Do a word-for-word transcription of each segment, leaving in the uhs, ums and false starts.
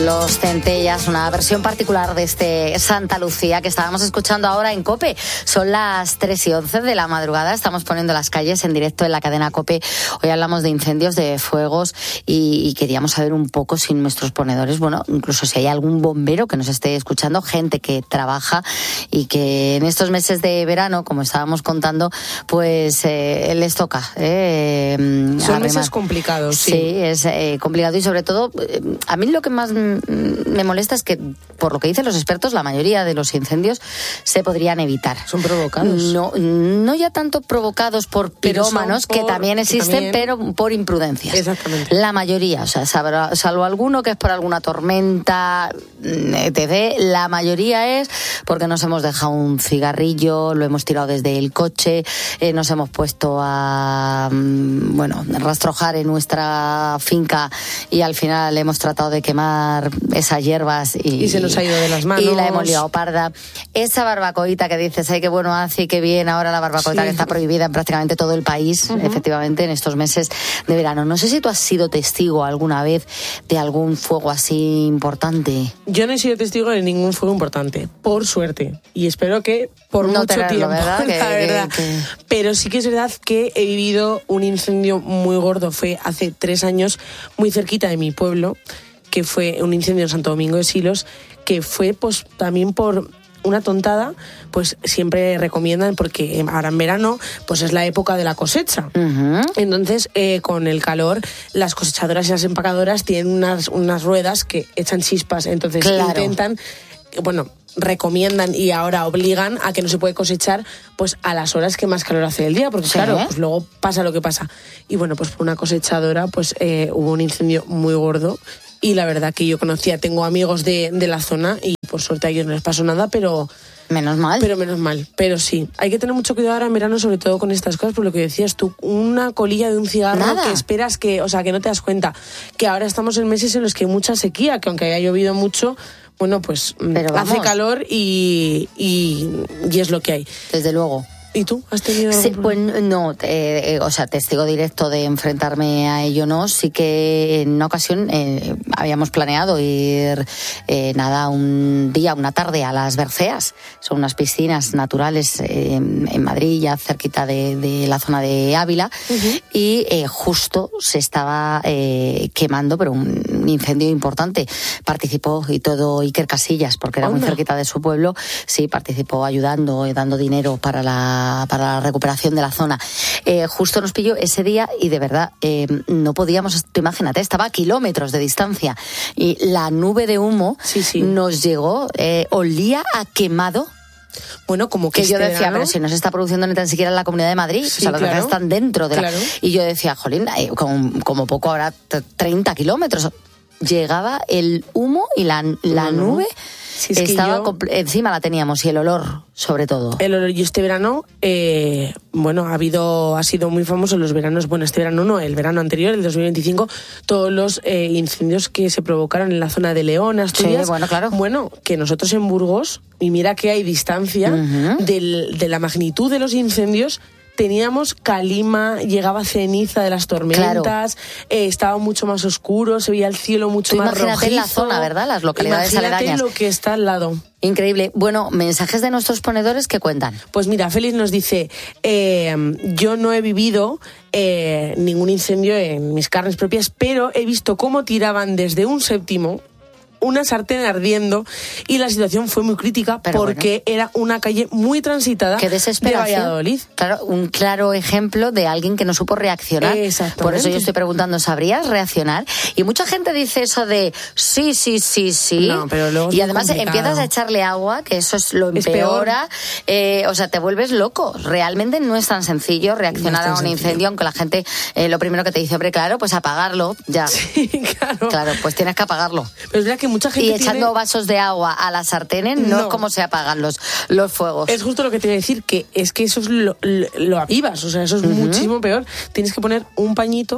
Los Centellas, una versión particular de este Santa Lucía que estábamos escuchando ahora en COPE. Son las tres y once de la madrugada, estamos poniendo las calles en directo en la cadena COPE. Hoy hablamos de incendios, de fuegos y, y queríamos saber un poco si nuestros ponedores, bueno, incluso si hay algún bombero que nos esté escuchando, gente que trabaja y que en estos meses de verano, como estábamos contando, pues eh, les toca. Eh, Son arrimar. meses complicados, sí. Sí, es eh, complicado y sobre todo, eh, a mí lo que más me molesta es que, por lo que dicen los expertos, la mayoría de los incendios se podrían evitar. Son provocados. No, no ya tanto provocados por pirómanos, por, que también existen, también... pero por imprudencias. Exactamente. La mayoría, o sea, salvo alguno que es por alguna tormenta, etcétera, la mayoría es porque nos hemos dejado un cigarrillo, lo hemos tirado desde el coche, eh, nos hemos puesto a, bueno, rastrojar en nuestra finca y al final hemos tratado de quemar esas hierbas y, y se nos ha ido de las manos y la hemos liado parda. Esa barbacoita que dices, ay, qué bueno hace, qué bien, ahora la barbacoita sí. que está prohibida en prácticamente todo el país, uh-huh. efectivamente, en estos meses de verano. No sé si tú has sido testigo alguna vez de algún fuego así importante. Yo no he sido testigo de ningún fuego importante, por suerte, y espero que por no mucho tenerlo, tiempo, ¿verdad? la que, verdad. Que, que... Pero sí que es verdad que he vivido un incendio muy gordo, fue hace tres años, muy cerquita de mi pueblo, que fue un incendio en Santo Domingo de Silos, que fue pues también por una tontada, pues siempre recomiendan, porque ahora en verano pues es la época de la cosecha. Uh-huh. Entonces, eh, con el calor, las cosechadoras y las empacadoras tienen unas, unas ruedas que echan chispas, entonces claro. intentan, bueno, recomiendan y ahora obligan a que no se puede cosechar pues a las horas que más calor hace el día, porque sí, claro, pues luego pasa lo que pasa. Y bueno, pues por una cosechadora pues eh, hubo un incendio muy gordo. Y la verdad que yo conocía, tengo amigos de, de la zona y por suerte a ellos no les pasó nada, pero... Menos mal. Pero menos mal, pero sí. Hay que tener mucho cuidado ahora en verano, sobre todo con estas cosas, por lo que decías tú, una colilla de un cigarro Nada. que esperas que, o sea, que no te das cuenta, que ahora estamos en meses en los que hay mucha sequía, que aunque haya llovido mucho, bueno, pues pero hace calor y, y, y es lo que hay. Desde luego. ¿Y tú? ¿Has tenido...? Sí, pues no, eh, eh, o sea, testigo directo de enfrentarme a ello no, sí que en una ocasión eh, habíamos planeado ir, eh, nada, un día, una tarde a las Berceas, son unas piscinas naturales eh, en Madrid, ya cerquita de, de la zona de Ávila, uh-huh. y eh, justo se estaba eh, quemando, pero un incendio importante. Participó y todo Iker Casillas, porque era oh, muy no. cerquita de su pueblo, sí, participó ayudando y dando dinero para la para la recuperación de la zona. Eh, justo nos pilló ese día y de verdad eh, no podíamos, imagínate, estaba a kilómetros de distancia y la nube de humo sí, sí. nos llegó, eh, olía a quemado. Bueno, como que, que yo este decía, verano... pero si no se está produciendo ni tan siquiera en la Comunidad de Madrid, sí, o sea, los claro. que están dentro de claro. la... Y yo decía, jolín, eh, como, como poco ahora treinta kilómetros. Llegaba el humo y la, la no, nube... No. Si es estaba yo, compl- encima la teníamos y el olor sobre todo. El olor, y este verano eh, bueno, ha habido ha sido muy famoso en los veranos, bueno, este verano no, el verano anterior, el dos mil veinticinco, todos los eh, incendios que se provocaron en la zona de León, Asturias. Sí, bueno, claro. Bueno, que nosotros en Burgos, y mira que hay distancia uh-huh. del, de la magnitud de los incendios. Teníamos calima, llegaba ceniza de las tormentas, claro. eh, estaba mucho más oscuro, se veía el cielo mucho Tú más rojizo. Imagínate en la zona, ¿verdad? Las localidades Imagínate aledañas. Lo que está al lado. Increíble. Bueno, mensajes de nuestros ponedores que cuentan. Pues mira, Félix nos dice, eh, yo no he vivido eh, ningún incendio en mis carnes propias, pero he visto cómo tiraban desde un séptimo una sartén ardiendo y la situación fue muy crítica. Pero porque bueno. era una calle muy transitada. Qué desesperación. De Valladolid. Claro, un claro ejemplo de alguien que no supo reaccionar. Por eso yo estoy preguntando, ¿sabrías reaccionar? Y mucha gente dice eso de sí, sí, sí, sí. No, pero luego y además complicado. Empiezas a echarle agua, que eso es lo empeora. Es eh, o sea, te vuelves loco. Realmente no es tan sencillo reaccionar no tan a un sencillo. Incendio, aunque la gente eh, lo primero que te dice, hombre, claro, pues apagarlo, ya. Sí, claro. Claro, pues tienes que apagarlo. Pero es verdad que mucha gente y echando tiene... vasos de agua a las sartenes no, no es como se apagan los, los fuegos. Es justo lo que te iba a decir, que es que eso es lo, lo, lo avivas, o sea, eso es uh-huh. muchísimo peor. Tienes que poner un pañito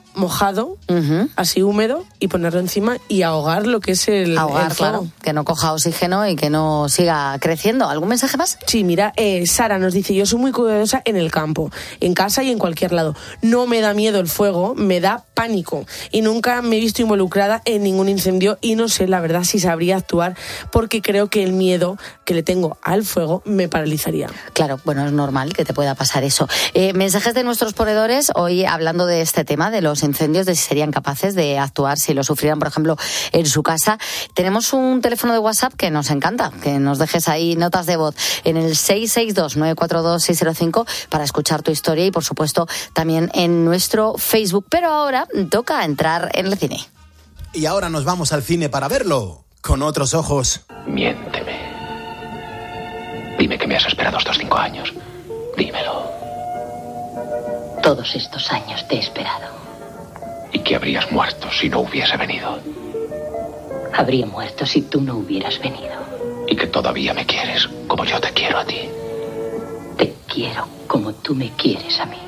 mojado, Uh-huh. así húmedo, y ponerlo encima y ahogar lo que es el, Ahogar, el fuego. claro, que no coja oxígeno y que no siga creciendo. ¿Algún mensaje más? Sí, mira, eh, Sara nos dice, yo soy muy cuidadosa en el campo, en casa y en cualquier lado. No me da miedo el fuego, me da pánico. Y nunca me he visto involucrada en ningún incendio y no sé, la verdad, si sabría actuar, porque creo que el miedo que le tengo al fuego me paralizaría. Claro, bueno, es normal que te pueda pasar eso. Eh, mensajes de nuestros ponedores, hoy hablando de este tema, de los incendios, de si serían capaces de actuar si lo sufrieran, por ejemplo, en su casa. Tenemos un teléfono de WhatsApp que nos encanta, que nos dejes ahí notas de voz en el seis seis dos, nueve cuatro dos, seis cero cinco para escuchar tu historia y, por supuesto, también en nuestro Facebook. Pero ahora toca entrar en el cine. Y ahora nos vamos al cine para verlo con otros ojos. Miénteme. Dime que me has esperado estos cinco años. Dímelo. Todos estos años te he esperado. ¿Y que habrías muerto si no hubiese venido? Habría muerto si tú no hubieras venido. ¿Y que todavía me quieres como yo te quiero a ti? Te quiero como tú me quieres a mí.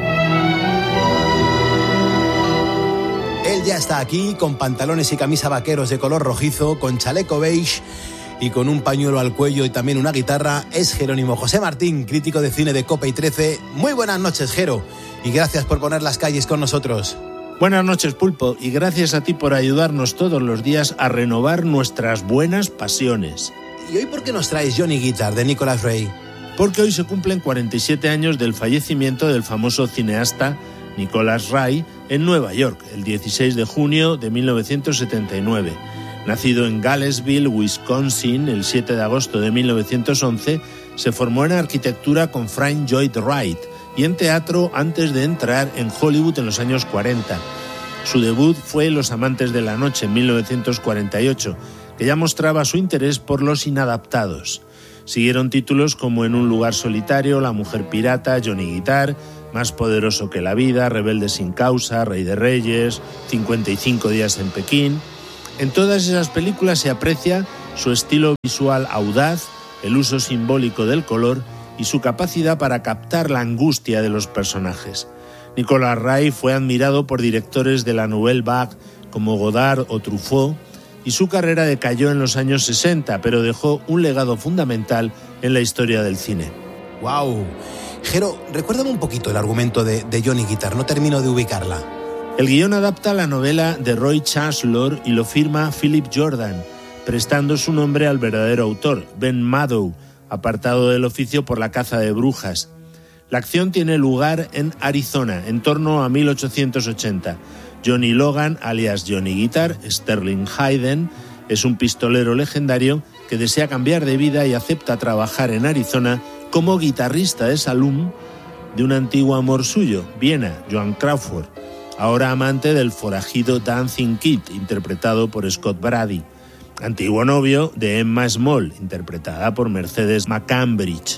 Él ya está aquí con pantalones y camisa vaqueros de color rojizo, con chaleco beige y con un pañuelo al cuello y también una guitarra. Es Jerónimo José Martín, crítico de cine de Cope y trece. Muy buenas noches, Jero, y gracias por poner las calles con nosotros. Buenas noches, Pulpo, y gracias a ti por ayudarnos todos los días a renovar nuestras buenas pasiones. ¿Y hoy por qué nos traes Johnny Guitar, de Nicholas Ray? Porque hoy se cumplen cuarenta y siete años del fallecimiento del famoso cineasta Nicholas Ray en Nueva York, el dieciséis de junio de mil novecientos setenta y nueve. Nacido en Galesville, Wisconsin, el siete de agosto de mil novecientos once, se formó en arquitectura con Frank Lloyd Wright y en teatro antes de entrar en Hollywood en los años cuarenta. Su debut fue Los amantes de la noche en mil novecientos cuarenta y ocho, que ya mostraba su interés por los inadaptados. Siguieron títulos como En un lugar solitario, La mujer pirata, Johnny Guitar, Más poderoso que la vida, Rebelde sin causa, Rey de Reyes, cincuenta y cinco días en Pekín. En todas esas películas se aprecia su estilo visual audaz, el uso simbólico del color y su capacidad para captar la angustia de los personajes. Nicholas Ray fue admirado por directores de la Nouvelle Vague como Godard o Truffaut, y su carrera decayó en los años sesenta, pero dejó un legado fundamental en la historia del cine. ¡Wow! Jero, recuérdame un poquito el argumento de, de Johnny Guitar, no termino de ubicarla. El guión adapta la novela de Roy Chancellor y lo firma Philip Jordan, prestando su nombre al verdadero autor, Ben Maddow, apartado del oficio por la caza de brujas. La acción tiene lugar en Arizona, en torno a mil ochocientos ochenta. Johnny Logan, alias Johnny Guitar, Sterling Hayden, es un pistolero legendario que desea cambiar de vida y acepta trabajar en Arizona como guitarrista de salón de un antiguo amor suyo, Viena, Joan Crawford, ahora amante del forajido Dancing Kid, interpretado por Scott Brady, antiguo novio de Emma Small, interpretada por Mercedes McCambridge.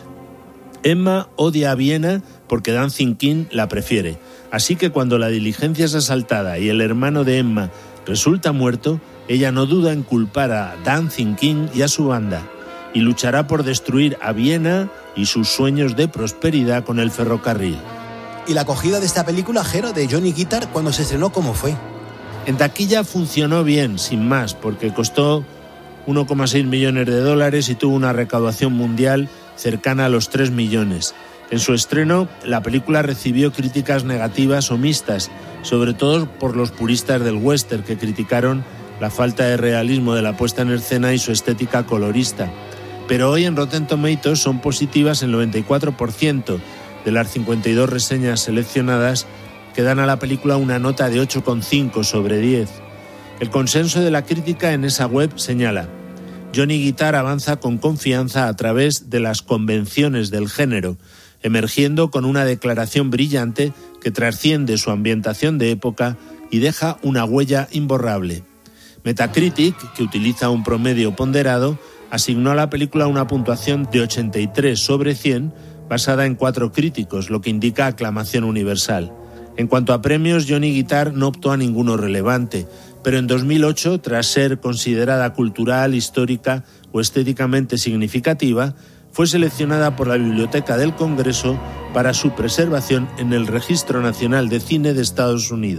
Emma odia a Viena porque Dancing Kid la prefiere, así que cuando la diligencia es asaltada y el hermano de Emma resulta muerto, ella no duda en culpar a Dancing Kid y a su banda, y luchará por destruir a Viena y sus sueños de prosperidad con el ferrocarril. ¿Y la acogida de esta película, Jero, de Johnny Guitar, cuando se estrenó, cómo fue? En taquilla funcionó bien, sin más, porque costó uno coma seis millones de dólares y tuvo una recaudación mundial cercana a los tres millones. En su estreno, la película recibió críticas negativas o mixtas, sobre todo por los puristas del western, que criticaron la falta de realismo de la puesta en escena y su estética colorista. Pero hoy en Rotten Tomatoes son positivas el noventa y cuatro por ciento de las cincuenta y dos reseñas seleccionadas, que dan a la película una nota de ocho coma cinco sobre diez. El consenso de la crítica en esa web señala: Johnny Guitar avanza con confianza a través de las convenciones del género, emergiendo con una declaración brillante que trasciende su ambientación de época y deja una huella imborrable. Metacritic, que utiliza un promedio ponderado, asignó a la película una puntuación de ochenta y tres sobre cien, basada en cuatro críticos, lo que indica aclamación universal. En cuanto a premios, Johnny Guitar no optó a ninguno relevante, pero en dos mil ocho, tras ser considerada cultural, histórica o estéticamente significativa, fue seleccionada por la Biblioteca del Congreso para su preservación en el Registro Nacional de Cine de Estados Unidos.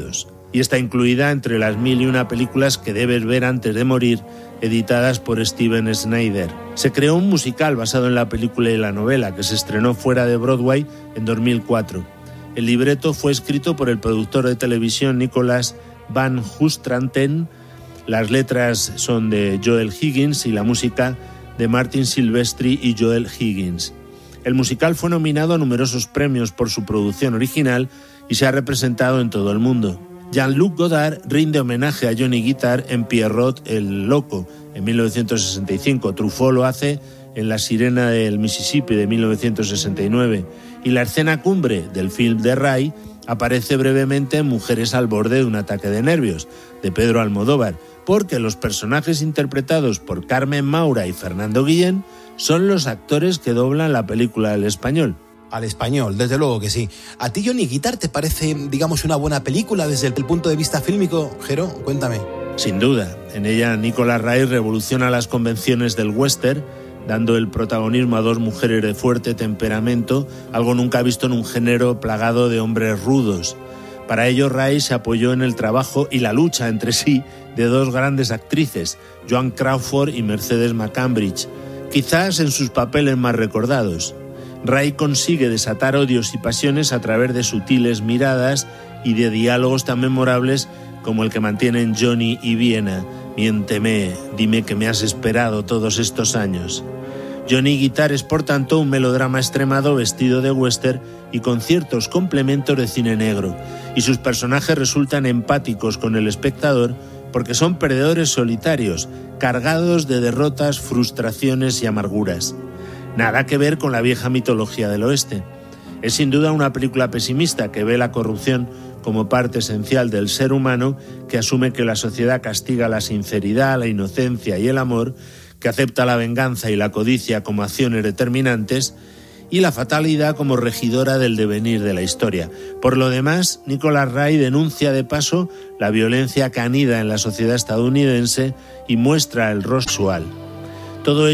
y está incluida entre las mil y una películas que debes ver antes de morir, editadas por Steven Snyder. Se creó un musical basado en la película y la novela, que se estrenó fuera de Broadway en dos mil cuatro. El libreto fue escrito por el productor de televisión Nicolas Van Hoogstraten, las letras son de Joel Higgins y la música de Martin Silvestri y Joel Higgins. El musical fue nominado a numerosos premios por su producción original y se ha representado en todo el mundo. Jean-Luc Godard rinde homenaje a Johnny Guitar en Pierrot el Loco, en mil novecientos sesenta y cinco. Truffaut lo hace en La Sirena del Mississippi, de mil novecientos sesenta y nueve. Y la escena cumbre del film de Ray aparece brevemente en Mujeres al borde de un ataque de nervios, de Pedro Almodóvar, porque los personajes interpretados por Carmen Maura y Fernando Guillén son los actores que doblan la película al español. Al español, desde luego que sí. ¿A ti Johnny Guitar te parece, digamos, una buena película desde el punto de vista fílmico, Jero? Cuéntame. Sin duda. En ella Nicolas Ray revoluciona las convenciones del western, dando el protagonismo a dos mujeres de fuerte temperamento, algo nunca visto en un género plagado de hombres rudos. Para ello, Ray se apoyó en el trabajo y la lucha entre sí de dos grandes actrices, Joan Crawford y Mercedes McCambridge, quizás en sus papeles más recordados. Ray consigue desatar odios y pasiones a través de sutiles miradas y de diálogos tan memorables como el que mantienen Johnny y Viena. Miénteme, dime que me has esperado todos estos años. Johnny Guitar es, por tanto, un melodrama extremado vestido de western y con ciertos complementos de cine negro, y sus personajes resultan empáticos con el espectador porque son perdedores solitarios, cargados de derrotas, frustraciones y amarguras. Nada que ver con la vieja mitología del oeste. Es sin duda una película pesimista que ve la corrupción como parte esencial del ser humano, que asume que la sociedad castiga la sinceridad, la inocencia y el amor, que acepta la venganza y la codicia como acciones determinantes y la fatalidad como regidora del devenir de la historia. Por lo demás, Nicolas Ray denuncia de paso la violencia que anida en la sociedad estadounidense y muestra el rostro sexual. Todo ello